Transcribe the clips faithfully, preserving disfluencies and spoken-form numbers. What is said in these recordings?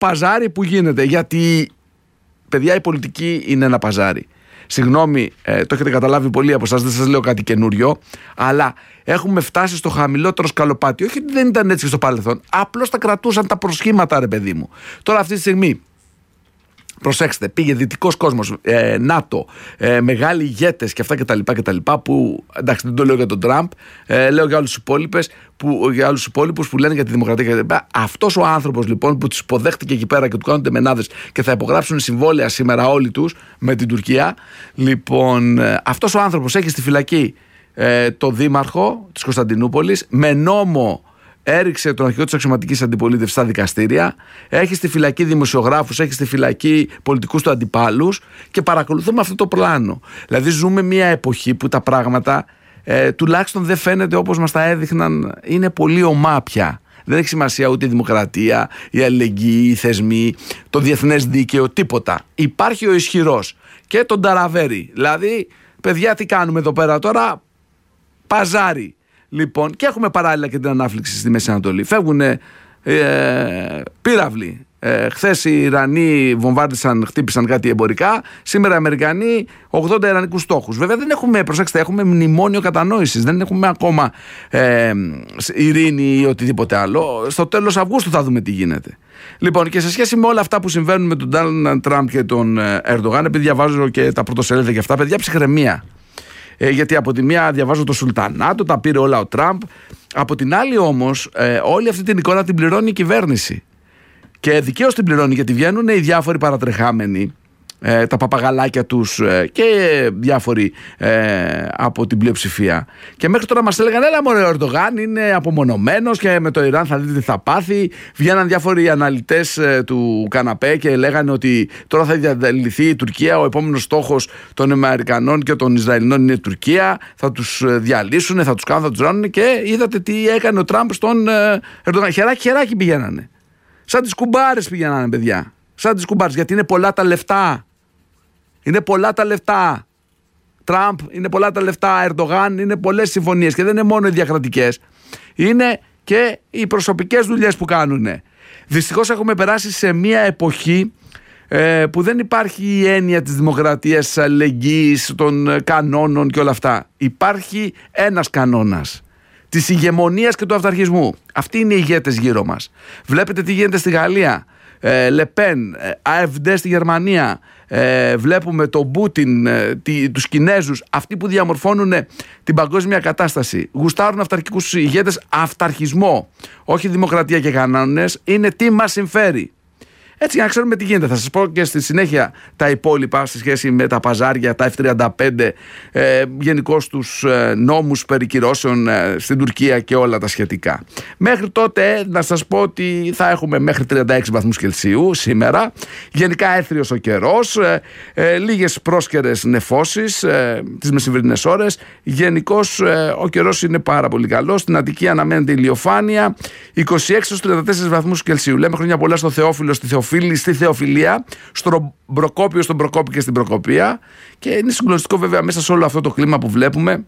παζάρι που γίνεται. Γιατί, παιδιά, η πολιτική είναι ένα παζάρι. Συγγνώμη, ε, το έχετε καταλάβει πολλοί από εσάς, δεν σας λέω κάτι καινούριο, αλλά έχουμε φτάσει στο χαμηλότερο σκαλοπάτι. Όχι ότι δεν ήταν έτσι στο παρελθόν, απλώς τα κρατούσαν τα προσχήματα, ρε παιδί μου. Τώρα, αυτή τη στιγμή, προσέξτε, πήγε δυτικός κόσμος, ε, ΝΑΤΟ, ε, μεγάλοι ηγέτες και αυτά κτλ. κτλ που, εντάξει, δεν το λέω για τον Τραμπ, ε, λέω για άλλους υπόλοιπους που, για άλλους υπόλοιπους που λένε για τη δημοκρατία κτλ. Αυτός ο άνθρωπος λοιπόν που τους υποδέχτηκε εκεί πέρα και του κάνουν τεμενάδες και θα υπογράψουν συμβόλαια σήμερα όλοι τους με την Τουρκία. Λοιπόν, ε, αυτός ο άνθρωπος έχει στη φυλακή ε, το δήμαρχο της Κωνσταντινούπολης με νόμο. Έριξε τον αρχηγό της αξιωματικής αντιπολίτευσης στα δικαστήρια, έχει στη φυλακή δημοσιογράφους, έχει στη φυλακή πολιτικούς του αντιπάλους και παρακολουθούμε αυτό το πλάνο. Δηλαδή ζούμε μια εποχή που τα πράγματα ε, τουλάχιστον δεν φαίνεται όπως μας τα έδειχναν, είναι πολύ ομά πια. Δεν έχει σημασία ούτε η δημοκρατία, η αλληλεγγύη, οι θεσμοί, το διεθνές δίκαιο, τίποτα. Υπάρχει ο ισχυρός και τον ταραβέρι. Δηλαδή, παιδιά, τι κάνουμε εδώ πέρα τώρα? Παζάρι. Λοιπόν, και έχουμε παράλληλα και την ανάφληξη στη Μέση Ανατολή. Φεύγουν ε, πύραυλοι. Ε, χθες οι Ιρανοί βομβάρδισαν, χτύπησαν κάτι εμπορικά. Σήμερα οι Αμερικανοί ογδόντα ιρανικούς στόχους. Βέβαια δεν έχουμε, προσέξτε, έχουμε μνημόνιο κατανόησης. Δεν έχουμε ακόμα ε, ειρήνη ή οτιδήποτε άλλο. Στο τέλος Αυγούστου θα δούμε τι γίνεται. Λοιπόν, και σε σχέση με όλα αυτά που συμβαίνουν με τον Ντόναλντ Τραμπ και τον Ερντογάν, επειδή διαβάζω και τα πρωτοσέλιδα και αυτά, παιδιά, ψυχραιμία. Ε, γιατί από τη μία διαβάζω το Σουλτανάτο, τα πήρε όλα ο Τραμπ. Από την άλλη όμως, ε, όλη αυτή την εικόνα την πληρώνει η κυβέρνηση. Και δικαίως την πληρώνει, γιατί βγαίνουν οι διάφοροι παρατρεχάμενοι, ε, τα παπαγαλάκια τους ε, και διάφοροι ε, από την πλειοψηφία. Και μέχρι τώρα μας έλεγαν, έλα μωρέ, ο Ερντογάν είναι απομονωμένος και με το Ιράν θα δείτε τι θα πάθει. Βγαίναν διάφοροι αναλυτές ε, του καναπέ και λέγανε ότι τώρα θα διαλυθεί η Τουρκία, ο επόμενος στόχος των Αμερικανών και των Ισραηλινών είναι η Τουρκία, θα τους διαλύσουν, θα τους κάνουν, θα τους ράνουν. Και είδατε τι έκανε ο Τραμπ στον ε, Ερντογάν. Χεράκι χεράκι πηγαίνανε. Σαν τις κουμπάρες πηγαίνανε, παιδιά. Σαν τις κουμπάρες, γιατί είναι πολλά τα λεφτά. Είναι πολλά τα λεφτά. Τραμπ, είναι πολλά τα λεφτά. Ερντογάν, είναι πολλές συμφωνίες. Και δεν είναι μόνο οι διακρατικές. Είναι και οι προσωπικές δουλειές που κάνουν. Δυστυχώς έχουμε περάσει σε μια εποχή ε, που δεν υπάρχει η έννοια της δημοκρατίας, της αλληλεγγύης, των κανόνων και όλα αυτά. Υπάρχει ένας κανόνας. Της ηγεμονίας και του αυταρχισμού. Αυτοί είναι οι ηγέτες γύρω μας. Βλέπετε τι γίνεται στη Γαλλία. Ε, Λεπέν, ε, ΑΕΦΔ στη Γερμανία. Ε, βλέπουμε τον Πούτιν, ε, τι, τους Κινέζους, αυτοί που διαμορφώνουν την παγκόσμια κατάσταση. Γουστάρουν αυταρχικούς ηγέτες, αυταρχισμό. Όχι δημοκρατία και κανόνες. Είναι τι μας συμφέρει. Έτσι, για να ξέρουμε τι γίνεται, θα σας πω και στη συνέχεια τα υπόλοιπα σε σχέση με τα παζάρια, τα εφ τριάντα πέντε, ε, γενικώς τους ε, νόμους περί κυρώσεων ε, στην Τουρκία και όλα τα σχετικά. Μέχρι τότε, να σας πω ότι θα έχουμε μέχρι τριάντα έξι βαθμούς Κελσίου σήμερα. Γενικά έθριος ο καιρός, ε, ε, λίγες πρόσκαιρες νεφώσεις ε, τις μεσημβρινές ώρες. Γενικώς ε, ο καιρός είναι πάρα πολύ καλός. Στην Αττική αναμένεται ηλιοφάνεια, είκοσι έξι έως τριάντα τέσσερις βαθμούς Κελσίου. Λέμε χρόνια πολλά στο Θεόφιλο, στη Θεοφίλη. Στη Θεοφιλία, στον Προκόπιο, στον Προκόπη και στην Προκοπία. Και είναι συγκλονιστικό βέβαια μέσα σε όλο αυτό το κλίμα που βλέπουμε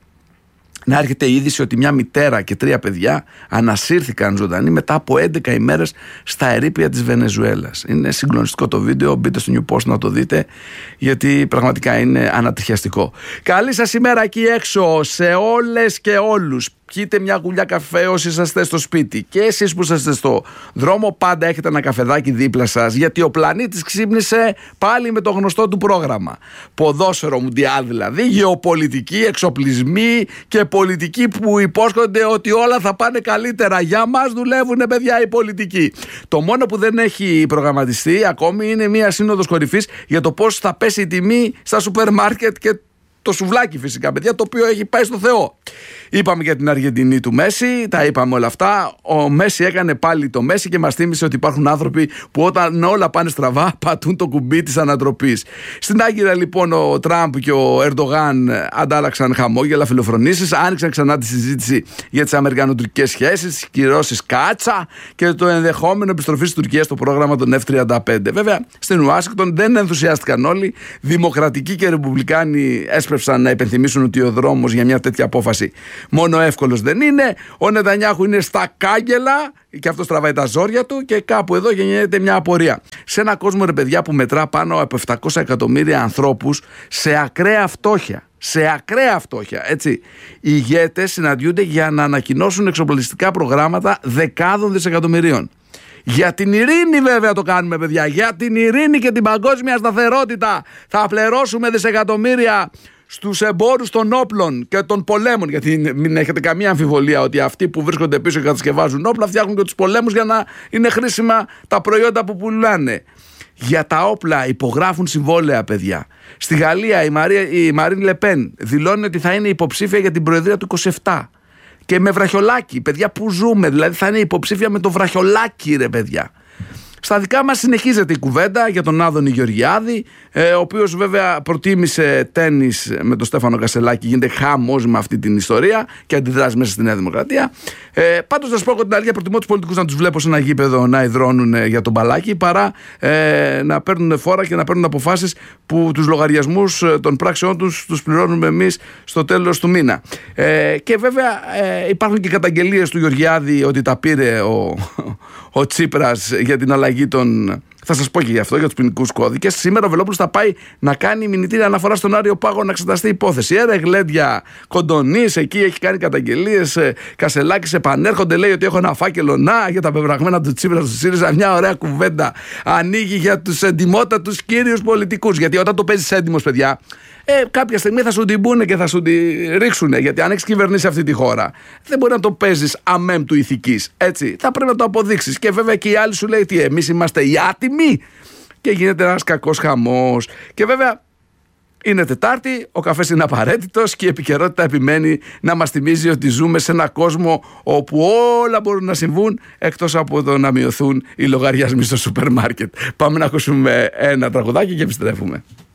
να έρχεται η είδηση ότι μια μητέρα και τρία παιδιά ανασύρθηκαν ζωντανοί μετά από έντεκα ημέρες στα ερείπια της Βενεζουέλας. Είναι συγκλονιστικό το βίντεο, μπείτε στο New Post να το δείτε, γιατί πραγματικά είναι ανατριχιαστικό. Καλή σας ημέρα εκεί έξω σε όλες και όλους. Πιείτε μια γουλιά καφέ όσοι είσαστε στο σπίτι. Και εσείς που είσαστε στο δρόμο, πάντα έχετε ένα καφεδάκι δίπλα σας. Γιατί ο πλανήτης ξύπνησε πάλι με το γνωστό του πρόγραμμα. Ποδόσφαιρο μουντιάλ δηλαδή, γεωπολιτική, εξοπλισμοί και πολιτικοί που υπόσχονται ότι όλα θα πάνε καλύτερα. Για μας δουλεύουν, παιδιά, οι πολιτικοί. Το μόνο που δεν έχει προγραμματιστεί ακόμη είναι μια σύνοδος κορυφής για το πώς θα πέσει η τιμή στα σούπερ μάρκετ και το σουβλάκι φυσικά, παιδιά, το οποίο έχει πάει στο Θεό. Είπαμε για την Αργεντινή του Μέση, τα είπαμε όλα αυτά. Ο Μέση έκανε πάλι το Μέση και μας θύμισε ότι υπάρχουν άνθρωποι που όταν όλα πάνε στραβά πατούν το κουμπί της ανατροπής. Στην Άγκυρα λοιπόν ο Τραμπ και ο Ερντογάν αντάλλαξαν χαμόγελα, φιλοφρονήσεις, άνοιξαν ξανά τη συζήτηση για τις αμερικανοτουρκικές σχέσεις, τις κυρώσεις κάτσα και το ενδεχόμενο επιστροφή της Τουρκίας στο πρόγραμμα των εφ τριάντα πέντε. Βέβαια στην Ουάσιγκτον δεν ενθουσιάστηκαν όλοι. Δημοκρατικοί και ρεπουμπλικάνοι έσπευσαν έσπευσαν να υπενθυμίσουν ότι ο δρόμος για μια τέτοια απόφαση μόνο εύκολος δεν είναι. Ο Νετανιάχου είναι στα κάγκελα και αυτό τραβάει τα ζόρια του και κάπου εδώ γεννιέται μια απορία. Σε ένα κόσμο, ρε παιδιά, που μετρά πάνω από επτακόσια εκατομμύρια ανθρώπους σε ακραία φτώχεια. Σε ακραία φτώχεια, έτσι. Οι ηγέτες συναντιούνται για να ανακοινώσουν εξοπλιστικά προγράμματα δεκάδων δισεκατομμυρίων. Για την ειρήνη, βέβαια, το κάνουμε, παιδιά. Για την ειρήνη και την παγκόσμια σταθερότητα θα πληρώσουμε δισεκατομμύρια στους εμπόρους των όπλων και των πολέμων. Γιατί μην έχετε καμία αμφιβολία ότι αυτοί που βρίσκονται πίσω και κατασκευάζουν όπλα φτιάχνουν και τους πολέμους για να είναι χρήσιμα τα προϊόντα που πουλάνε. Για τα όπλα υπογράφουν συμβόλαια, παιδιά. Στη Γαλλία η, Μαρία, η Μαρίν Λεπέν δηλώνει ότι θα είναι υποψήφια για την προεδρία του είκοσι επτά. Και με βραχιολάκι, παιδιά, που ζούμε. Δηλαδή θα είναι υποψήφια με το βραχιολάκι, ρε παιδιά. Στα δικά μας συνεχίζεται η κουβέντα για τον Άδωνη Γεωργιάδη, ε, ο οποίος βέβαια προτίμησε τένις με τον Στέφανο Κασελάκη. Γίνεται χαμός με αυτή την ιστορία και αντιδράσει μέσα στη Νέα Δημοκρατία. Ε, πάντως, να σου πω εγώ την αλήθεια, προτιμώ τους πολιτικούς να τους βλέπω σε ένα γήπεδο να υδρώνουν για τον μπαλάκι παρά ε, να παίρνουν φόρα και να παίρνουν αποφάσεις που τους λογαριασμούς των πράξεών τους τους πληρώνουμε εμείς στο τέλος του μήνα. Ε, και βέβαια ε, υπάρχουν και καταγγελίες του Γεωργιάδη ότι τα πήρε ο, ο Τσίπρας για την αλλαγή των. Θα σας πω και γι' αυτό, για τους ποινικούς κώδικες. Σήμερα ο Βελόπουλος θα πάει να κάνει μηνυτήρια αναφορά στον Άριο Πάγο να εξεταστεί η υπόθεση. Έρε γλέντια Κοντονής, εκεί έχει κάνει καταγγελίες. Κασελάκης επανέρχονται, λέει ότι έχω ένα φάκελο να για τα πεπραγμένα του Τσίπρα του ΣΥΡΙΖΑ. Μια ωραία κουβέντα ανοίγει για τους εντιμότατους κύριους πολιτικούς. Γιατί όταν το παίζεις έντιμος, παιδιά, ε, κάποια στιγμή θα σου την πούνε και θα σου την ρίξουνε. Γιατί αν έχεις κυβερνήσει αυτή τη χώρα, δεν μπορεί να το παίζεις αμέμ του ηθικής. Έτσι. Θα πρέπει να το αποδείξεις. Και βέβαια και οι άλλοι σου λέει τι, εμείς είμαστε οι άτιμοι. Και γίνεται ένας κακός χαμός. Και βέβαια είναι Τετάρτη, ο καφές είναι απαραίτητος και η επικαιρότητα επιμένει να μας θυμίζει ότι ζούμε σε ένα κόσμο όπου όλα μπορούν να συμβούν εκτός από το να μειωθούν οι λογαριασμοί στο σούπερ μάρκετ. Πάμε να ακούσουμε ένα τραγουδάκι και επιστρέφουμε.